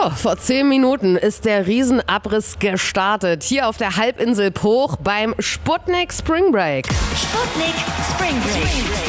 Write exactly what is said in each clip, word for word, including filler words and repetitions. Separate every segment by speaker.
Speaker 1: vor zehn Minuten ist der Riesenabriss gestartet. Hier auf der Halbinsel Pooch beim Sputnik Spring Break.
Speaker 2: Sputnik Spring Break.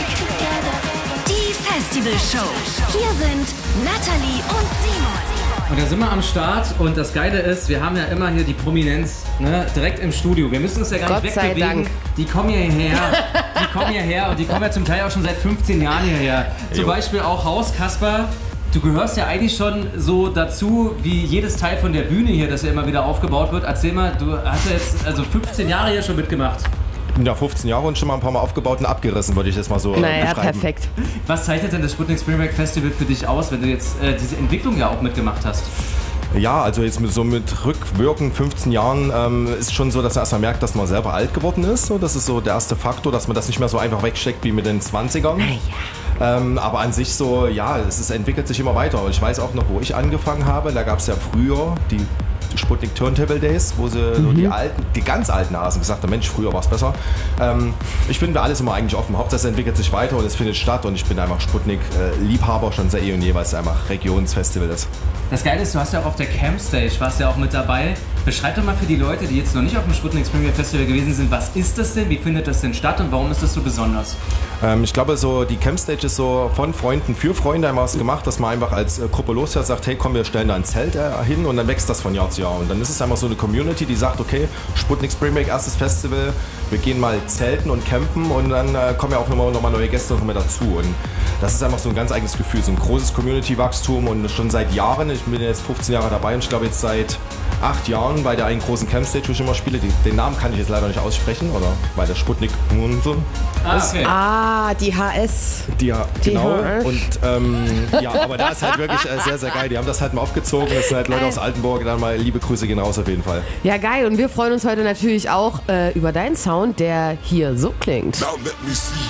Speaker 2: Die Festivalshow. Hier sind Natalie und Simon.
Speaker 3: Und da sind wir am Start und das Geile ist, wir haben ja immer hier die Prominenz, ne, direkt im Studio. Wir müssen uns ja gar
Speaker 1: Gott
Speaker 3: nicht
Speaker 1: sei
Speaker 3: wegbewegen.
Speaker 1: Dank.
Speaker 3: Die kommen hierher, die kommen hierher und die kommen ja zum Teil auch schon seit fünfzehn Jahren hierher. Zum
Speaker 4: Jo.
Speaker 3: Beispiel auch Haus Kasper. Du gehörst ja eigentlich schon so dazu, wie jedes Teil von der Bühne hier, das ja immer wieder aufgebaut wird. Erzähl mal, du hast ja jetzt also fünfzehn Jahre hier schon mitgemacht.
Speaker 4: Ja, fünfzehn Jahre und schon mal ein paar Mal aufgebaut und abgerissen, würde ich jetzt mal so äh,
Speaker 1: Naja,
Speaker 4: beschreiben.
Speaker 1: perfekt.
Speaker 3: Was zeichnet denn das Sputnik Spring Break Festival für dich aus, wenn du jetzt äh, diese Entwicklung ja auch mitgemacht hast?
Speaker 4: Ja, also jetzt mit, so mit rückwirkend fünfzehn Jahren ähm, ist schon so, dass man erstmal merkt, dass man selber alt geworden ist. So, das ist so der erste Faktor, dass man das nicht mehr so einfach wegsteckt wie mit den zwanzigern. Ähm, aber an sich so, ja, es ist, entwickelt sich immer weiter. Und ich weiß auch noch, wo ich angefangen habe, da gab es ja früher die Sputnik Turntable Days, wo sie mhm. so die alten, die ganz alten Hasen gesagt haben, Mensch, früher war es besser. Ähm, ich finde alles immer eigentlich offen. Hauptsache es entwickelt sich weiter und es findet statt und ich bin einfach Sputnik-Liebhaber schon seit eh und je, weil es einfach Regionsfestival ist.
Speaker 3: Das Geile ist, du hast ja auch auf der Camp Stage, warst ja auch mit dabei. Beschreib doch mal für die Leute, die jetzt noch nicht auf dem Sputnik Spring Break Festival gewesen sind, was ist das denn, wie findet das denn statt und warum ist das so besonders?
Speaker 4: Ähm, ich glaube, so die Camp Stage ist so von Freunden für Freunde einmal was gemacht, dass man einfach als äh, Gruppe losfährt, sagt, hey komm, wir stellen da ein Zelt äh, hin und dann wächst das von Jahr zu Jahr. Und dann ist es einfach so eine Community, die sagt, okay, Sputnik Spring Break, erstes Festival, wir gehen mal zelten und campen und dann äh, kommen ja auch nochmal noch mal neue Gäste noch mal dazu. Und das ist einfach so ein ganz eigenes Gefühl, so ein großes Community-Wachstum und schon seit Jahren, ich bin jetzt fünfzehn Jahre dabei und ich glaube jetzt seit acht Jahren bei der einen großen Camp Stage, wo ich immer spiele, den, den Namen kann ich jetzt leider nicht aussprechen, oder bei der Sputnik und so.
Speaker 3: Ah, okay.
Speaker 1: Ah, die H S.
Speaker 4: Die, ja,
Speaker 1: Die
Speaker 4: genau.
Speaker 1: H S.
Speaker 4: Und ähm, ja, aber da ist halt wirklich äh, sehr, sehr geil. Die haben das halt mal aufgezogen. Das sind halt Leute
Speaker 1: Geil.
Speaker 4: aus Altenburg. Dann mal liebe Grüße gehen raus auf jeden Fall.
Speaker 1: Ja, geil. Und wir freuen uns heute natürlich auch äh, über deinen Sound, der hier so klingt.
Speaker 5: Now let me see